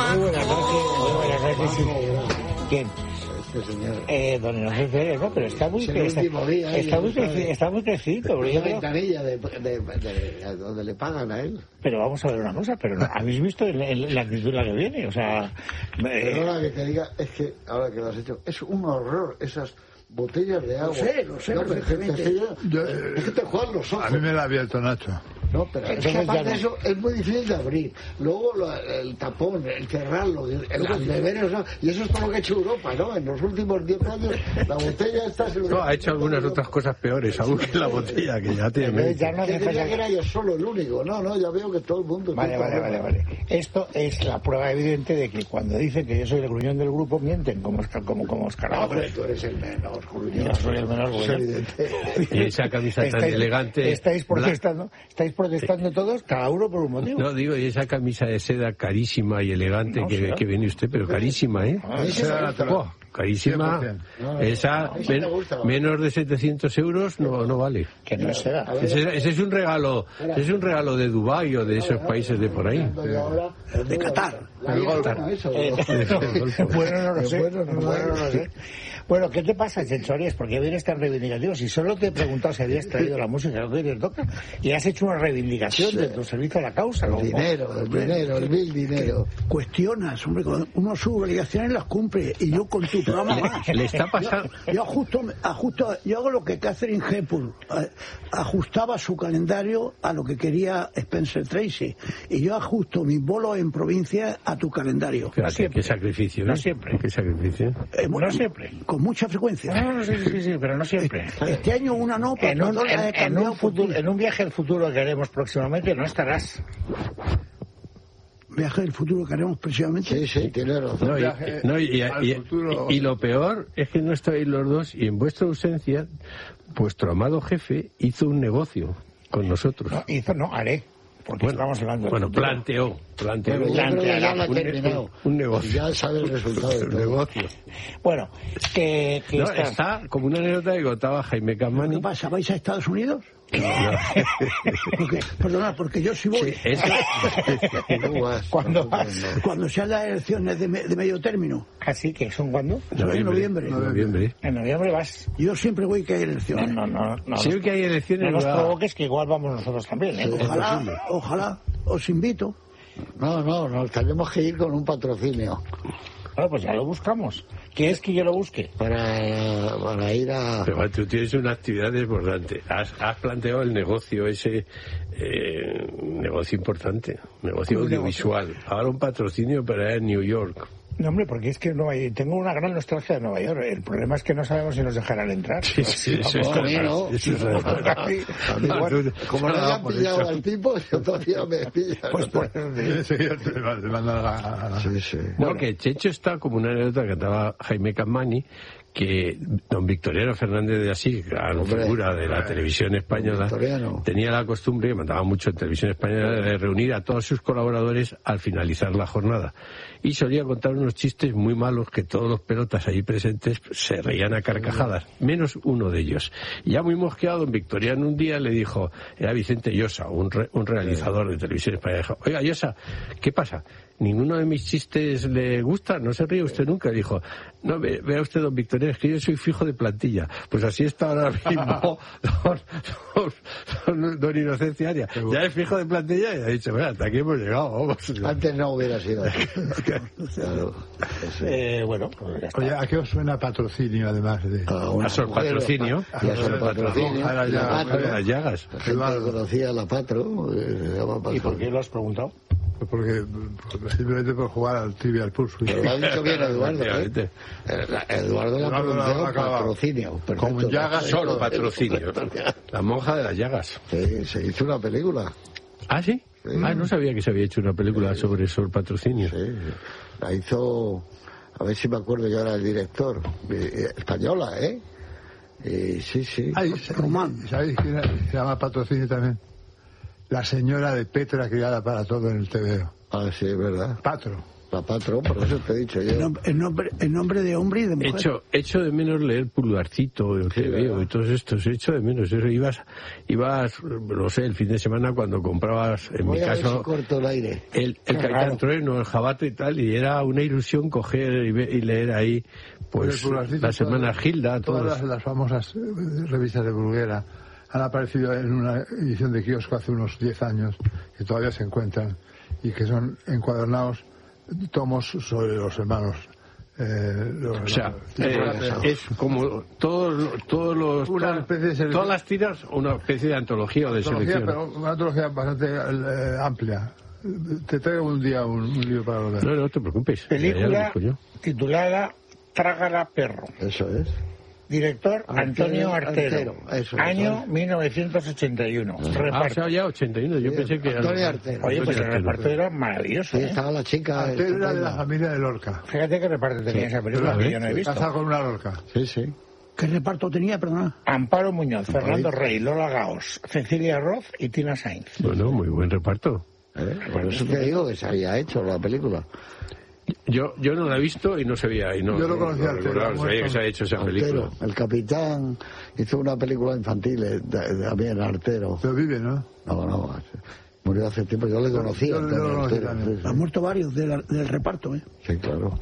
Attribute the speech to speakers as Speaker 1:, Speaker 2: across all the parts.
Speaker 1: buenas noches. Sí. ¿Quién?
Speaker 2: Este señor.
Speaker 1: Don Inocencio, no, pero está muy crecido.
Speaker 2: Hay una ventanilla de donde le pagan a él.
Speaker 1: Pero vamos a ver una cosa, pero no, ¿habéis visto la actitud la que viene? O sea...
Speaker 2: Perdona que te diga, es que ahora que lo has hecho, es un horror esas botellas de agua.
Speaker 3: Lo sé,
Speaker 2: no, perfectamente. Es que te juegan los ojos.
Speaker 4: A mí me la ha abierto Nacho.
Speaker 2: No, pero es que aparte de eso es muy difícil de abrir. Luego el tapón, el cerrarlo, el beber, y eso es todo lo que ha hecho Europa, ¿no? En los últimos 10 años la botella está...
Speaker 5: No, ha hecho algunas otras cosas peores aún que la botella, que ya tiene...
Speaker 2: Ya no decía que era yo solo el único. No, ya veo que todo el mundo...
Speaker 1: Vale. Esto es la prueba evidente de que cuando dicen que yo soy el gruñón del grupo, mienten como Oscar.
Speaker 2: No, hombre, tú eres el menor gruñón.
Speaker 1: Yo soy el menor gruñón.
Speaker 5: Y esa camisa tan elegante...
Speaker 1: Estáis protestando todos, cada uno por un motivo.
Speaker 5: No, digo, y esa camisa de seda carísima y elegante que viene usted, pero carísima, ¿eh? Carísima. Esa, menos de 700 euros no vale.
Speaker 1: Que no es seda.
Speaker 5: Ese es un regalo de Dubái o de esos países de por ahí.
Speaker 3: De Qatar.
Speaker 1: Bueno, no lo sé. Bueno, ¿qué te pasa, Chenchories? ¿Por qué vienes tan reivindicativo? Si solo te he preguntado si habías traído la música que hoy te toca y has hecho una reivindicación de tu servicio a la causa.
Speaker 2: El dinero.
Speaker 3: Cuestionas, hombre, cuando uno sus obligaciones las cumple y yo con tu programa más.
Speaker 5: Le está pasando.
Speaker 3: Yo hago lo que Catherine Hepburn ajustaba su calendario a lo que quería Spencer Tracy y yo ajusto mis bolos en provincia a tu calendario.
Speaker 5: ¿Qué sacrificio?
Speaker 1: No siempre.
Speaker 5: ¿Qué sacrificio?
Speaker 1: No siempre.
Speaker 3: Con mucha frecuencia.
Speaker 1: No, sí, pero no siempre.
Speaker 3: Este año una no, pero
Speaker 1: en un viaje al futuro que haremos próximamente no estarás.
Speaker 3: Viaje del futuro que haremos próximamente.
Speaker 2: Sí, tiene razón.
Speaker 5: Y lo peor es que no estáis los dos y en vuestra ausencia, vuestro amado jefe hizo un negocio con nosotros.
Speaker 1: Haré. Porque estamos hablando de
Speaker 5: planteó un negocio.
Speaker 2: Ya sabe el resultado del
Speaker 5: negocio.
Speaker 1: Bueno, que
Speaker 5: está como una anécdota que contaba Jaime Camani.
Speaker 3: ¿Qué pasa? ¿Vais a Estados Unidos?
Speaker 1: No.
Speaker 3: Porque yo sí voy. Cuando sean las elecciones de medio término.
Speaker 1: ¿Así que son cuándo?
Speaker 3: En noviembre.
Speaker 1: En noviembre vas.
Speaker 3: Yo siempre voy que hay elecciones.
Speaker 1: No.
Speaker 5: Siempre que hay elecciones.
Speaker 1: No nos provoques que igual vamos nosotros también.
Speaker 3: Ojalá. Os invito.
Speaker 2: No, nos tenemos que ir con un patrocinio.
Speaker 1: Bueno, pues ya lo buscamos. ¿Qué es que yo lo busque?
Speaker 2: Para ir a...
Speaker 5: Pero tú tienes una actividad desbordante. Has planteado el negocio ese, negocio importante, negocio audiovisual. Ahora un patrocinio para ir a New York.
Speaker 1: No, hombre, porque es que tengo una gran nostalgia de Nueva York. El problema es que no sabemos si nos dejarán entrar.
Speaker 5: Sí, eso está claro.
Speaker 2: Como no hayan pillado al tipo, yo todavía me pillan.
Speaker 5: No, que Checho está como una anécdota que estaba Jaime Camani, que don Victoriano Fernández de Asís, gran figura de la televisión española, tenía la costumbre, que mandaba mucho en televisión española, de reunir a todos sus colaboradores al finalizar la jornada. Y solía contar unos chistes muy malos que todos los pelotas allí presentes se reían a carcajadas, menos uno de ellos. Y ya muy mosqueado, don Victoriano un día le dijo, era Vicente Llosa, un realizador de televisión española, dijo, oiga Llosa, ¿qué pasa? ¿Ninguno de mis chistes le gusta? ¿No se ríe usted nunca? Dijo, no, vea usted, don Victoriano, es que yo soy fijo de plantilla. Pues así está ahora mismo don Inocencio Arias. Ya es fijo de plantilla y ha dicho, mira, hasta aquí hemos llegado. Vamos.
Speaker 2: Antes no hubiera sido así. Claro.
Speaker 1: Bueno, pues ya está.
Speaker 4: Oye, ¿a qué os suena patrocinio, además de...?
Speaker 5: A Sor Patrocinio.
Speaker 2: A
Speaker 5: las llagas.
Speaker 2: Eduardo conocía a la Patro.
Speaker 1: ¿Y por qué lo has preguntado?
Speaker 4: Porque simplemente por jugar al Trivial Pursuit.
Speaker 2: Lo ha dicho bien Eduardo, Eduardo lo ha pronunciado patrocinio.
Speaker 4: Como llagas.
Speaker 5: Solo patrocinio. La monja de las llagas.
Speaker 2: Sí, se hizo una película.
Speaker 5: ¿Ah, sí? No sabía que se había hecho una película sobre Sor Patrocinio.
Speaker 2: Sí, la hizo, a ver si me acuerdo yo ahora el director, española, sí.
Speaker 3: Román.
Speaker 4: ¿Sabéis quién se llama Patrocinio también? La señora de Petra criada para todo en el TVO.
Speaker 2: Ah, sí, es verdad.
Speaker 4: Patro.
Speaker 2: La Patrón, por eso te he dicho yo.
Speaker 3: El nombre de hombre y de mujer.
Speaker 5: Echo de menos leer Pulgarcito, el TVO y todos estos. Echo de menos eso. Ibas, no sé, el fin de semana cuando comprabas, en mi caso,
Speaker 2: si corto el aire.
Speaker 5: El Caetano Trueno, el Jabato y tal, y era una ilusión coger y leer ahí, pues, la Semana Gilda.
Speaker 4: Todas las famosas revistas de Bruguera han aparecido en una edición de kiosco hace unos 10 años, que todavía se encuentran, y que son encuadernados tomos sobre los hermanos.
Speaker 5: Es como todas las tiras, una especie de antología o de selección.
Speaker 4: Pero una antología bastante amplia. Te traigo un día un libro para ver.
Speaker 5: No te preocupes.
Speaker 1: Película titulada Trágala perro.
Speaker 2: Eso es.
Speaker 1: Director Antonio Artero. Año 1981.
Speaker 5: Reparto. Ya 81. Yo pensé que
Speaker 2: Antonio Artero.
Speaker 1: Oye, pues el reparto era maravilloso.
Speaker 2: Sí, estaba la chica.
Speaker 4: Artero era de la familia de Lorca.
Speaker 1: Fíjate qué reparto tenía esa película que yo no he visto.
Speaker 4: Casado con una Lorca.
Speaker 2: Sí.
Speaker 3: ¿Qué reparto tenía, perdona?
Speaker 1: Amparo Muñoz, Fernando Rey, Lola Gaos, Cecilia Roth y Tina Sainz.
Speaker 5: Bueno, muy buen reparto.
Speaker 2: Por eso te digo que se había hecho la película.
Speaker 5: Yo no la he visto y no sabía. Yo
Speaker 4: lo conocía
Speaker 5: sabía que se ha hecho esa película.
Speaker 2: Artero, el capitán hizo una película infantil también, Artero.
Speaker 4: Pero vive, ¿no?
Speaker 2: No. Murió hace tiempo, yo le conocía.
Speaker 3: Han muerto varios del reparto, ¿eh?
Speaker 2: Sí, claro.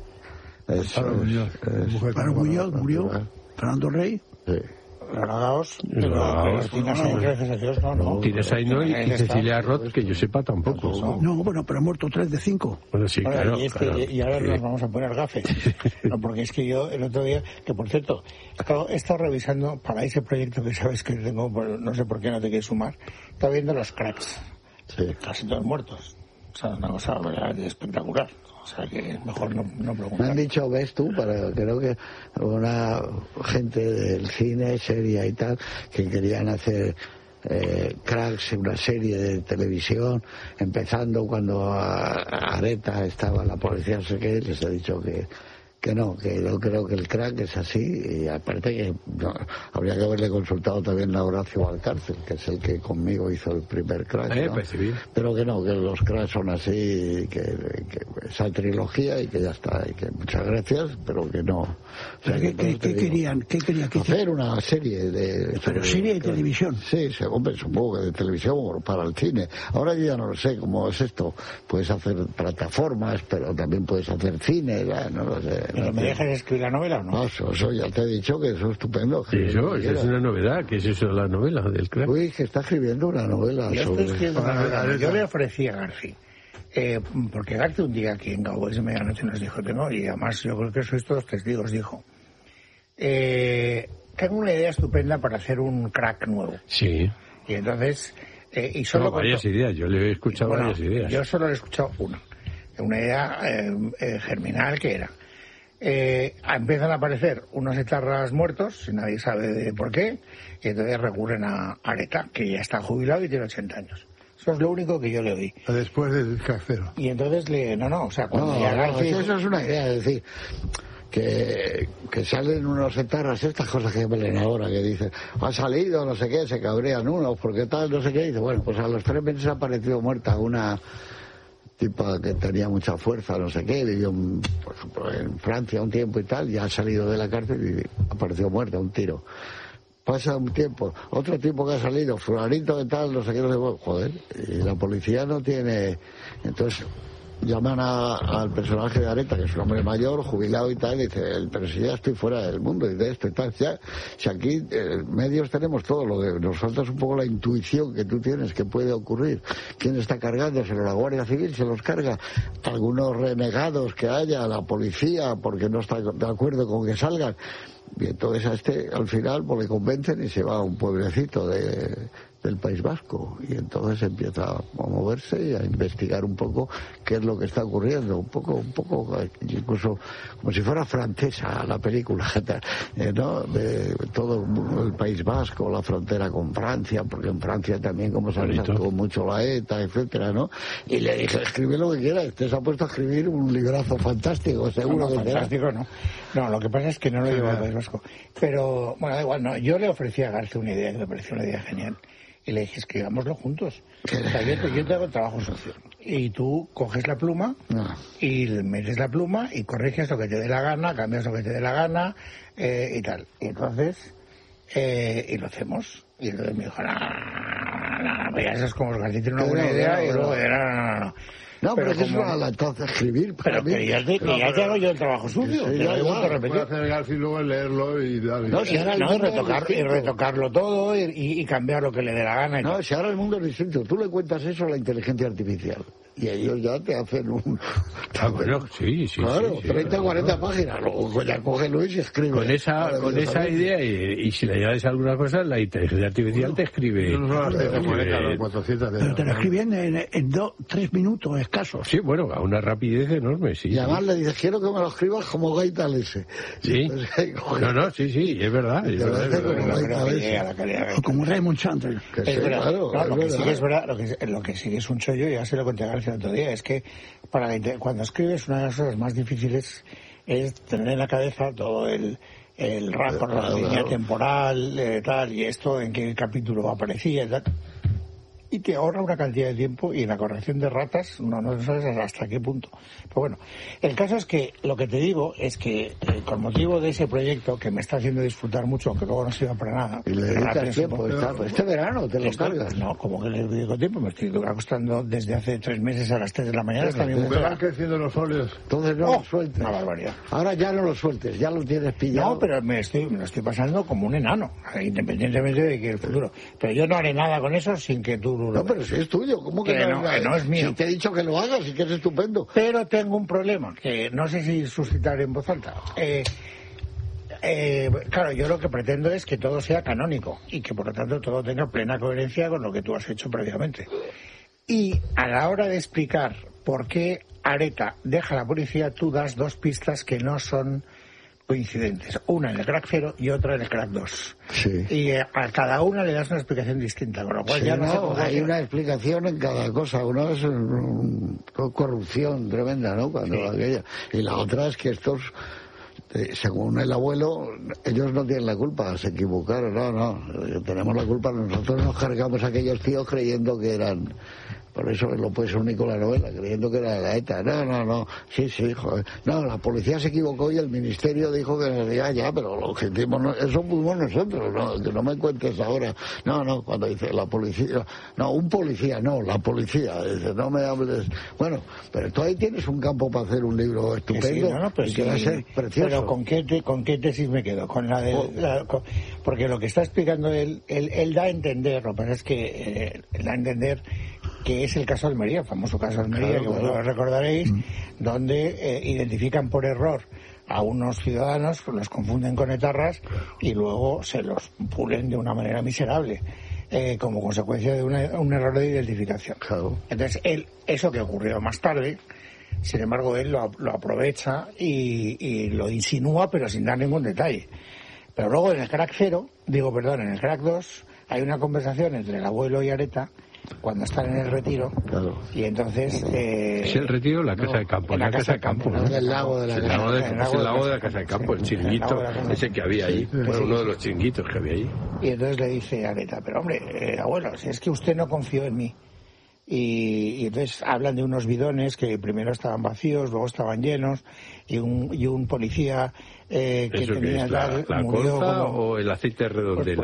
Speaker 3: Amparo Muñoz murió. Fernando Rey.
Speaker 2: Sí.
Speaker 1: Lola Gaos. Tina Sainz, gracias a Dios, no.
Speaker 5: Tina Sainz no, y Cecilia Roth, que yo sepa, tampoco.
Speaker 3: No, bueno, pero han muerto 3 de 5.
Speaker 5: Bueno, sí, claro.
Speaker 1: Y ahora nos vamos a poner gafes. No, porque es que yo el otro día, que por cierto, he estado revisando para ese proyecto que sabes que tengo, no sé por qué no te quieres sumar, estaba viendo los cracks.
Speaker 2: Sí.
Speaker 1: Casi todos muertos. O sea, una cosa espectacular. O sea, que mejor no preguntar.
Speaker 2: Me han dicho, ves tú, creo que una gente del cine, seria y tal, que querían hacer Cracks, una serie de televisión, empezando cuando Areta estaba en la policía, no sé qué, les he dicho que no, que yo creo que el Crack es así, y aparte que habría que haberle consultado también a Horacio Valcárcel, que es el que conmigo hizo el primer Crack, ¿no? Pero que no, que los Cracks son así, que esa trilogía y que ya está, y que muchas gracias, pero que no. O sea,
Speaker 3: ¿Qué querían? ¿Qué querían?
Speaker 2: Hacer una serie de...
Speaker 3: Pero serie de televisión.
Speaker 2: Sí, hombre, supongo que de televisión o para el cine. Ahora yo ya no lo sé cómo es esto. Puedes hacer plataformas, pero también puedes hacer cine, ya, no lo sé.
Speaker 1: ¿Pero me dejas escribir la novela o no?
Speaker 2: No, eso ya te he dicho que eso es estupendo.
Speaker 5: Sí, eso es una novedad. ¿Qué es eso de la novela del Crack?
Speaker 2: Uy, que está escribiendo una novela sobre...
Speaker 1: Yo le ofrecí a García. Porque García un día aquí en Cowboys de Medianoche nos dijo, y además yo creo que sois todos testigos, dijo, tengo una idea estupenda para hacer un Crack nuevo.
Speaker 5: Sí.
Speaker 1: Y entonces... y solo
Speaker 5: varias ideas, yo le he escuchado varias ideas.
Speaker 1: Yo solo le he escuchado una idea germinal que era... empiezan a aparecer unos etarras muertos, nadie sabe de por qué, y entonces recurren a Areta, que ya está jubilado y tiene 80 años. Eso es lo único que yo le oí.
Speaker 4: Después del Crackero.
Speaker 1: Y entonces
Speaker 2: eso es una idea, es decir, que salen unos etarras, estas cosas que ven ahora, que dicen, ha salido, no sé qué, se cabrean unos, porque tal, no sé qué, y dice, bueno, pues a los 3 meses ha aparecido muerta una tipa que tenía mucha fuerza, no sé qué, vivió por ejemplo en Francia un tiempo y tal, ya ha salido de la cárcel y apareció muerta, un tiro. Pasa un tiempo, otro tipo que ha salido, fulanito de tal, no sé qué, joder, y la policía no tiene, entonces llaman al personaje de Areta, que es un hombre mayor, jubilado y tal, y dice, pero si ya estoy fuera del mundo y de esto y tal, ya, si aquí medios tenemos todo, lo que nos falta es un poco la intuición que tú tienes, que puede ocurrir, quién está cargándoselo, la Guardia Civil se los carga, algunos renegados que haya, la policía, porque no está de acuerdo con que salgan, y entonces al final pues le convencen y se va a un pueblecito del País Vasco, y entonces empieza a moverse y a investigar un poco qué es lo que está ocurriendo, un poco incluso como si fuera francesa la película, ¿no? De todo el País Vasco, la frontera con Francia, porque en Francia también, como sabes, actuó mucho la ETA, etcétera, ¿no? Y le dije, escribe lo que quieras, te se ha puesto a escribir un librazo fantástico, seguro.
Speaker 1: Fantástico, no, lo que pasa es que no lo llevo al País Vasco, pero bueno, da igual, no, yo le ofrecí a García una idea que me pareció una idea genial. Y le dije, escribámoslo juntos. O sea, yo te hago trabajo sucio. Y tú coges la pluma y metes la pluma y corriges lo que te dé la gana, cambias lo que te dé la gana y tal. Y entonces, y lo hacemos. Y entonces me dijo, no, eso es como que tiene una buena idea y luego no.
Speaker 2: No, pero es una lataza escribir para mí.
Speaker 1: Ya te hago yo el trabajo sucio.
Speaker 4: Sí, puedo hacer el García y luego leerlo y darle.
Speaker 1: Y retocarlo todo y cambiar lo que le dé la gana.
Speaker 2: No, si ahora el mundo es distinto. Tú le cuentas eso a la inteligencia artificial. Y ellos ya te hacen un...
Speaker 5: bueno, sí.
Speaker 2: Claro,
Speaker 5: sí,
Speaker 2: 30 o 40 páginas. Luego ya coge Luis y escribe.
Speaker 5: Con esa idea, y si le añades alguna cosa, la inteligencia artificial te escribe...
Speaker 3: Pero te lo escriben en 3 minutos escasos.
Speaker 5: Sí, bueno, a una rapidez enorme, sí.
Speaker 2: Y además le dices, quiero que me lo escribas como Gaita Lese.
Speaker 5: Sí. Sí, es verdad.
Speaker 3: O como Raymond Chandler.
Speaker 1: Lo que sí es un chollo, ya se lo conté a García el otro día, es que cuando escribes, una de las cosas más difíciles es tener en la cabeza todo el rapport, la línea temporal, tal, y esto, en qué capítulo aparecía y tal. Y te ahorra una cantidad de tiempo, y en la corrección de ratas no sabes hasta qué punto. Pero bueno, el caso es que lo que te digo es que con motivo de ese proyecto que me está haciendo disfrutar mucho, aunque luego no sirva para nada.
Speaker 2: Y le dedicas tiempo, este verano te lo cargas.
Speaker 1: No, como que le dedico tiempo, me estoy acostando desde hace 3 meses a las 3 de la mañana.
Speaker 4: Me van creciendo los folios.
Speaker 2: Entonces no los sueltes.
Speaker 1: Una barbaridad.
Speaker 2: Ahora ya no los sueltes, ya los tienes pillado.
Speaker 1: No, pero me lo estoy pasando como un enano, independientemente de que el futuro. Pero yo no haré nada con eso sin que tú
Speaker 2: No, pero si es tuyo, ¿cómo que
Speaker 1: no es mío?
Speaker 2: Si te he dicho que lo hagas y que es estupendo.
Speaker 1: Pero tengo un problema, que no sé si suscitar en voz alta. Claro, yo lo que pretendo es que todo sea canónico y que por lo tanto todo tenga plena coherencia con lo que tú has hecho previamente. Y a la hora de explicar por qué Areta deja a la policía, tú das 2 pistas que no son coincidentes, una en el crack 0 y otra en el crack 2.
Speaker 2: Sí.
Speaker 1: Y a cada una le das una explicación distinta, con lo cual ya no
Speaker 2: hay una explicación en cada cosa. Una es corrupción tremenda, ¿no? Aquella. Y la otra es que estos, según el abuelo, ellos no tienen la culpa, se equivocaron. No, tenemos la culpa, nosotros nos cargamos a aquellos tíos creyendo que eran... Por eso lo puede ser único la novela, creyendo que era la ETA. No. Sí, joder. No, la policía se equivocó y el ministerio dijo que ya, pero lo que hicimos, eso fuimos nosotros, no, que no me cuentes ahora. No, cuando dice la policía, no, un policía, no, la policía, dice, no me hables. Bueno, pero tú ahí tienes un campo para hacer un libro estupendo,
Speaker 1: pero
Speaker 2: que va a ser precioso.
Speaker 1: Pero ¿con qué tesis me quedo? Con la de... porque lo que está explicando él da a entender, lo que pasa es que da a entender que es el caso de Almería, el famoso caso de Almería, que vosotros recordaréis, donde identifican por error a unos ciudadanos, los confunden con etarras y luego se los pulen de una manera miserable, como consecuencia de un error de identificación.
Speaker 2: Claro.
Speaker 1: Entonces, eso que ocurrió más tarde, sin embargo, él lo aprovecha y lo insinúa, pero sin dar ningún detalle. Pero luego en el crack 2, hay una conversación entre el abuelo y Areta, cuando están en el retiro,
Speaker 2: claro.
Speaker 1: Y entonces
Speaker 5: ¿es el retiro o la casa de campo?
Speaker 1: La casa de campo,
Speaker 2: ¿no? El lago de la
Speaker 5: casa de campo, el chiringuito ese que había allí, uno de los chiringuitos que había allí.
Speaker 1: Y entonces le dice a Areta, pero hombre, abuelo, si es que usted no confió en mí. Y entonces hablan de unos bidones que primero estaban vacíos, luego estaban llenos, y un policía que tenía
Speaker 5: la
Speaker 1: murió
Speaker 5: colza
Speaker 1: como,
Speaker 5: o el aceite redondela.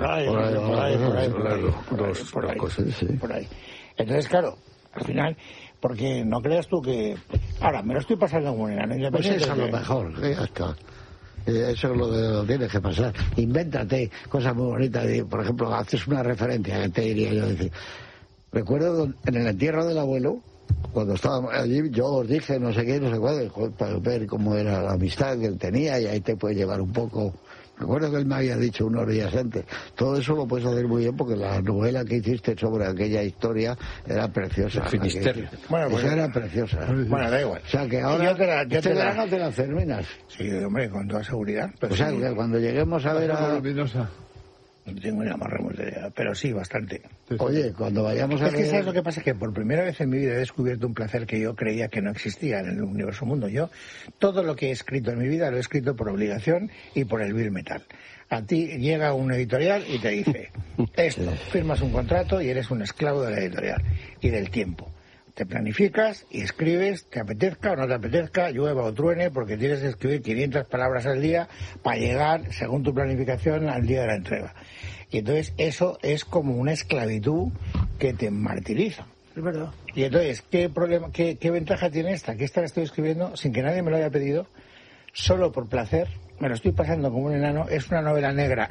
Speaker 1: Por ahí. Entonces, claro, al final, porque no creas tú que... Ahora, me lo estoy pasando como un enano independiente.
Speaker 2: Pues eso es lo mejor, ya está. Eso es lo que lo tienes que pasar. Invéntate cosas muy bonitas. Por ejemplo, haces una referencia, que te diría yo decir... Recuerdo en el entierro del abuelo, cuando estábamos allí, yo os dije no sé qué, no sé cuál, para ver cómo era la amistad que él tenía, y ahí te puede llevar un poco. Recuerdo que él me había dicho unos días antes. Todo eso lo puedes hacer muy bien porque la novela que hiciste sobre aquella historia era preciosa.
Speaker 1: Bueno, pues
Speaker 2: era preciosa.
Speaker 1: Bueno, da igual.
Speaker 2: O sea que ahora verano te la terminas.
Speaker 1: Sí, hombre, con toda seguridad.
Speaker 2: Pero o sea, que cuando lleguemos a ver a...
Speaker 1: No tengo ni la más remota idea, pero sí, bastante.
Speaker 2: Oye, cuando vayamos a
Speaker 1: ver... Es que ¿sabes lo que pasa? Que por primera vez en mi vida he descubierto un placer que yo creía que no existía en el universo mundo. Yo, todo lo que he escrito en mi vida lo he escrito por obligación y por el vil metal. A ti llega un editorial y te dice esto, firmas un contrato y eres un esclavo de la editorial y del tiempo. Te planificas y escribes, te apetezca o no te apetezca, llueva o truene, porque tienes que escribir 500 palabras al día para llegar, según tu planificación, al día de la entrega. Y entonces eso es como una esclavitud que te martiriza.
Speaker 3: Es verdad.
Speaker 1: Y entonces, ¿qué ventaja tiene esta? Que esta la estoy escribiendo sin que nadie me lo haya pedido, solo por placer, me lo estoy pasando como un enano. Es una novela negra,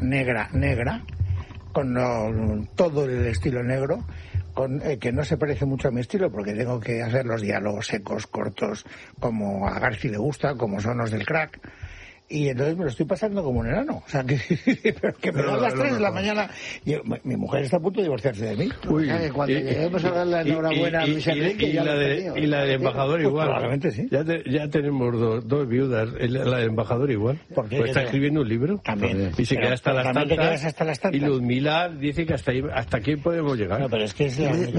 Speaker 1: con todo el estilo negro, que no se parece mucho a mi estilo, porque tengo que hacer los diálogos secos, cortos, como a Garci le gusta, como son los del crack. Y entonces me lo estoy pasando como un enano. O sea, que me dan las 3 de la mañana. Mi mujer está a punto de divorciarse de mí.
Speaker 2: Uy, que cuando lleguemos a dar la enhorabuena a Luis Enrique,
Speaker 5: y la del embajador igual.
Speaker 1: Probablemente sí.
Speaker 5: Ya tenemos dos viudas. La del embajador igual.
Speaker 1: ¿Por qué?
Speaker 5: Pues está escribiendo un libro.
Speaker 1: También.
Speaker 5: Y se queda hasta las tantas. Y Ludmila dice que hasta aquí podemos llegar.
Speaker 1: No, pero es que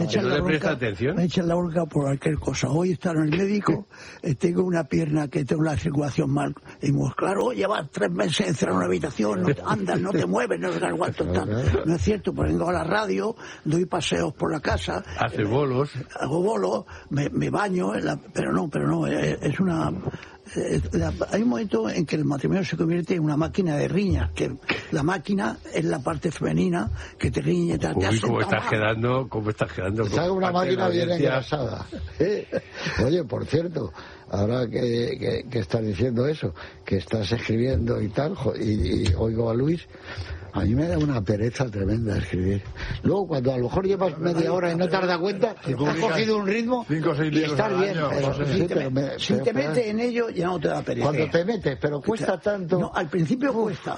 Speaker 3: me echan la bronca por cualquier cosa. Hoy está en el médico, tengo una pierna que tengo la circulación mal. Y claro, llevas 3 meses encerrado en una habitación, no andas, no te mueves, no sabes cuánto está. No es cierto, pues vengo a la radio, doy paseos por la casa.
Speaker 5: Haces bolos.
Speaker 3: Hago bolos, me baño, pero no, es una... hay un momento en que el matrimonio se convierte en una máquina de riñas, que la máquina es la parte femenina que te riñe, te hace
Speaker 5: ¿Cómo estás quedando?
Speaker 2: Está una máquina bien engrasada. Oye, por cierto, ahora que estás diciendo eso, que estás escribiendo y tal, y oigo a Luis, a mí me da una pereza tremenda escribir. Luego, cuando a lo mejor llevas media hora y no te has dado cuenta, has cogido un ritmo
Speaker 4: 5 o 6
Speaker 2: y estás bien.
Speaker 3: Si te metes en ello, ya no te da pereza.
Speaker 2: Cuando te metes, pero cuesta tanto.
Speaker 3: No, al principio cuesta.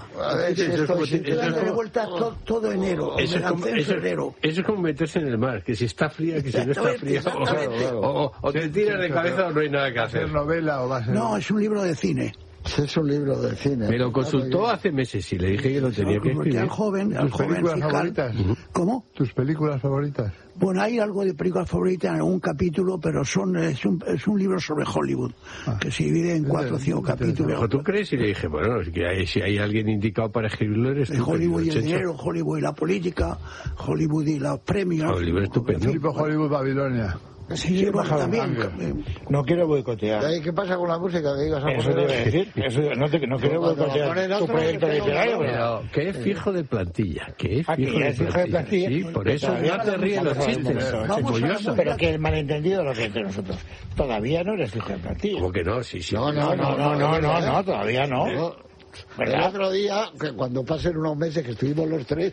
Speaker 3: Te vueltas todo enero.
Speaker 5: Eso es como meterse en el mar, que si está fría, que si no está fría. O te tiras de cabeza o no hay nada que hacer.
Speaker 4: ¿Novela o va a ser?
Speaker 3: No, es un libro de cine.
Speaker 2: Es un libro de cine.
Speaker 5: Me lo consultó hace meses y le dije que lo tenía que escribir.
Speaker 3: Al joven
Speaker 4: películas
Speaker 3: fiscal.
Speaker 4: Favoritas?
Speaker 3: ¿Cómo?
Speaker 4: ¿Tus películas favoritas?
Speaker 3: Bueno, hay algo de películas favoritas en algún capítulo, pero es un libro sobre Hollywood, que se divide en 4 o 5 capítulos.
Speaker 5: ¿Tú crees? Y le dije, bueno, si hay alguien indicado para escribirlo, eres tú.
Speaker 3: Hollywood y el dinero, Hollywood y la política, Hollywood y los premios.
Speaker 5: Hollywood estupendo.
Speaker 4: Tipo Hollywood Babilonia.
Speaker 3: Sí, bueno, también.
Speaker 1: No quiero boicotear.
Speaker 2: ¿Qué pasa con la música que digas a
Speaker 1: Eso te iba a decir. No quiero boicotear tu proyecto literario.
Speaker 5: Pero que es fijo de plantilla. Que es
Speaker 1: fijo de plantilla.
Speaker 5: Sí, por eso no te ríes los chistes.
Speaker 1: Pero que el malentendido lo que entre nosotros. Todavía no eres fijo de plantilla.
Speaker 5: ¿Cómo que no? Sí.
Speaker 1: No, todavía no.
Speaker 2: El otro día, que cuando pasen unos meses que estuvimos los 3,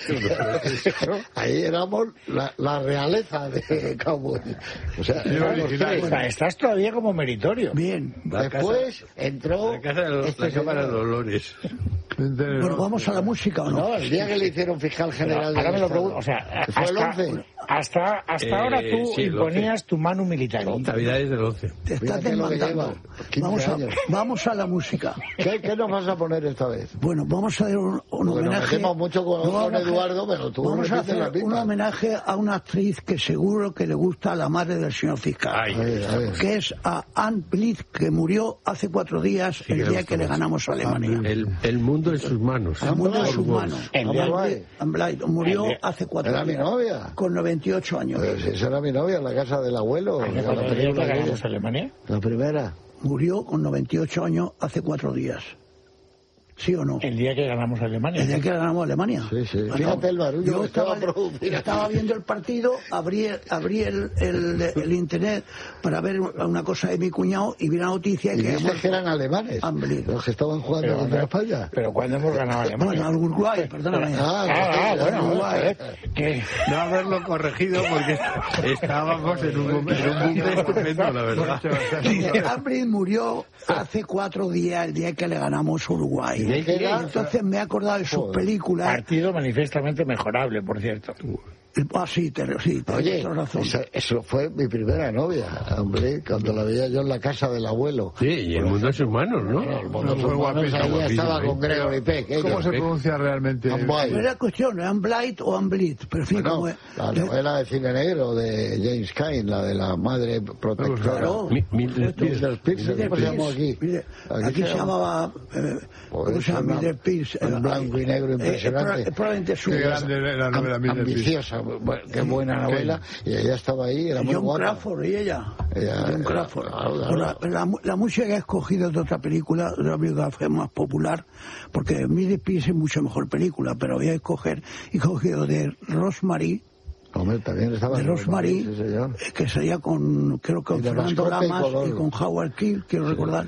Speaker 2: ahí éramos la realeza de Cowboy. O sea,
Speaker 1: estás todavía como meritorio.
Speaker 3: Bien.
Speaker 2: Después entró...
Speaker 5: La casa de la Cámara de Dolores.
Speaker 3: Bueno, vamos a la música, ¿o no?
Speaker 2: No, el día que le hicieron fiscal general...
Speaker 1: Ahora me lo pregunto, o sea,
Speaker 2: fue el 11.
Speaker 1: Hasta ahora tú imponías tu manu militar.
Speaker 5: Navidades del 11.
Speaker 3: Te estás desmandando. Vamos a la música.
Speaker 2: ¿Qué nos vas a poner esta vez?
Speaker 3: Bueno, vamos a hacer un homenaje.
Speaker 2: Nos metemos mucho con Eduardo, pero tú
Speaker 3: vamos a hacer un homenaje a una actriz que seguro que le gusta a la madre del señor fiscal, que es a Anne Blyth, que murió hace 4 días, el día que le ganamos a Alemania.
Speaker 5: El mundo en sus manos.
Speaker 3: El mundo en sus manos. Anne Blyth murió hace 4 días.
Speaker 2: ¿Era mi novia?
Speaker 3: Con 98 años.
Speaker 2: Esa era mi novia en la casa del abuelo.
Speaker 1: ¿La película que ganamos a Alemania?
Speaker 2: La primera.
Speaker 3: Murió con 98 años hace 4 días. ¿Sí o no?
Speaker 1: El día que ganamos a Alemania.
Speaker 3: El día que ganamos a Alemania.
Speaker 2: Sí. Fíjate el barullo.
Speaker 3: Yo estaba viendo el partido, abrí el internet para ver una cosa de mi cuñado y vi la noticia
Speaker 2: que eran alemanes. Los que estaban jugando contra España.
Speaker 1: Pero ¿cuándo hemos ganado a Alemania?
Speaker 3: Bueno, al Uruguay, perdóname.
Speaker 1: Bueno, Uruguay.
Speaker 5: No haberlo corregido porque estábamos en un mundo estupendo, la verdad.
Speaker 3: Ambridge murió hace 4 días, el día que le ganamos a Uruguay. Entonces me he acordado de sus películas.
Speaker 1: Partido manifiestamente mejorable, por cierto.
Speaker 3: Sí,
Speaker 2: oye,
Speaker 3: razón.
Speaker 2: Eso fue mi primera novia, hombre, cuando la veía yo en la casa del abuelo.
Speaker 5: Sí, y el mundo de sus manos, ¿no?
Speaker 2: El mundo de sus manos, ahí estaba con Gregory Peck.
Speaker 4: ¿Cómo se pronuncia realmente?
Speaker 3: No era cuestión, ¿es Blight o Amblit? Pero fin,
Speaker 2: bueno, la novela de cine negro de James Cain, la de la madre protectora.
Speaker 3: Claro.
Speaker 2: Mildred Pierce, ¿cómo se llamó aquí?
Speaker 3: Aquí se llamaba... ¿Cómo se llama? Mildred Pierce.
Speaker 2: En blanco y negro impresionante.
Speaker 3: Probablemente su...
Speaker 4: Qué grande la novela Mildred Pierce.
Speaker 2: Ambiciosa, qué buena novela. Y ella estaba ahí, era muy guapa.
Speaker 3: Crawford, y ella. John Crawford. La música que he escogido de otra película, de la biografía más popular, porque Mildred Pierce es mucho mejor película, pero voy a he cogido de Rosemary.
Speaker 2: Hombre, también estaba
Speaker 3: de Rosemary, que sería con, creo que con Fernando Lamas y con Howard Keel, quiero recordar.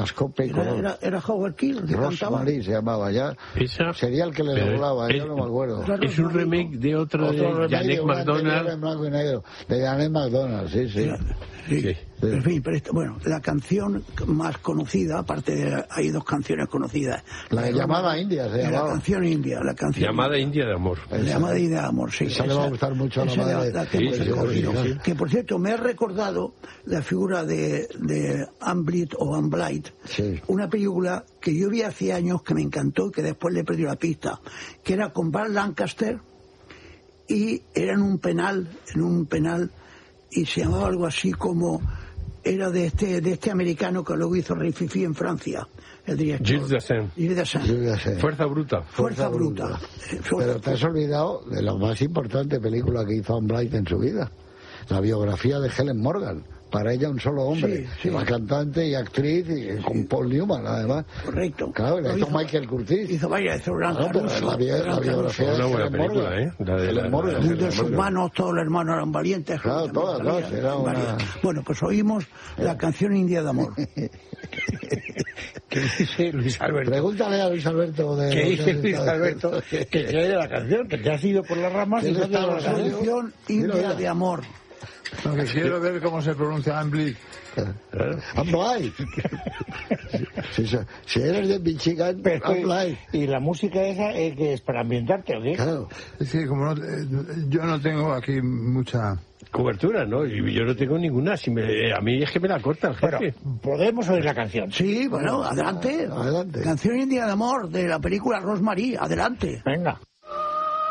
Speaker 3: Era Howard Keel el que cantaba.
Speaker 2: Rosemary se llamaba ya. Sería el que le doblaba, yo no me acuerdo.
Speaker 5: Es un remake de otro de Janet McDonald.
Speaker 2: De Janet McDonald, sí.
Speaker 3: En fin, pero bueno, la canción más conocida, aparte de hay dos canciones conocidas.
Speaker 2: La llamada India se llamaba.
Speaker 3: La canción India,
Speaker 5: Llamada India de Amor.
Speaker 3: Llamada India de Amor, sí.
Speaker 2: Esa le va a gustar mucho a la madre.
Speaker 3: Que por cierto, me ha recordado la figura de Amblit o Amblight, una película que yo vi hace años que me encantó y que después le perdí la pista, que era con Burt Lancaster y era en un penal y se llamaba algo así como era de este americano que luego hizo Rey Fifi en Francia, el director
Speaker 5: Gilles Dassin. Fuerza bruta.
Speaker 2: Pero te has olvidado de la más importante película que hizo Amblight en su vida, la biografía de Helen Morgan. Para ella un solo hombre, la cantante y actriz, y con Paul Newman además.
Speaker 3: Correcto.
Speaker 2: Claro, la hizo Michael Curtiz.
Speaker 3: Hizo la
Speaker 2: biografía
Speaker 5: es una buena película,
Speaker 2: La de Helen Morgan.
Speaker 3: De sus manos, todos los hermanos eran valientes.
Speaker 2: Claro, todas, era una...
Speaker 3: Bueno, pues oímos la canción India de Amor.
Speaker 1: ¿Qué dice Luis Alberto?
Speaker 2: Pregúntale a Luis Alberto.
Speaker 1: ¿Qué dice Luis Alberto? Que cree de la canción, que te has ido por las ramas y no te
Speaker 3: la canción India de Amor.
Speaker 4: Lo que quiero ver cómo se pronuncia Amblit.
Speaker 2: Amblight. Si eres de Michigan, Amblight.
Speaker 1: ¿Y la música esa que es para ambientarte o qué?
Speaker 2: Claro.
Speaker 4: Es que como yo no tengo aquí mucha
Speaker 5: cobertura, ¿no? Y yo no tengo ninguna. A mí es que me la corta el jefe.
Speaker 1: Bueno, ¿podemos oír la canción?
Speaker 3: Sí, bueno, adelante. Canción India de Amor de la película Rosemary, adelante.
Speaker 1: Venga.